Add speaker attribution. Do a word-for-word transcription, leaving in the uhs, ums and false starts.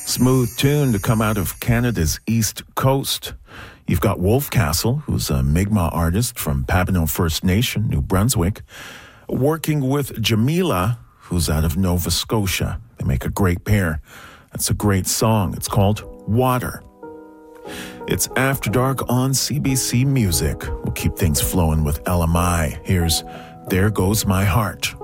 Speaker 1: Smooth tune to come out of Canada's East Coast. You've got Wolfcastle, who's a Mi'kmaq artist from Papineau First Nation, New Brunswick, working with Jamila, who's out of Nova Scotia. They make a great pair. That's a great song. It's called Water. It's After Dark on C B C Music. We'll keep things flowing with L M I. Here's There Goes My Heart.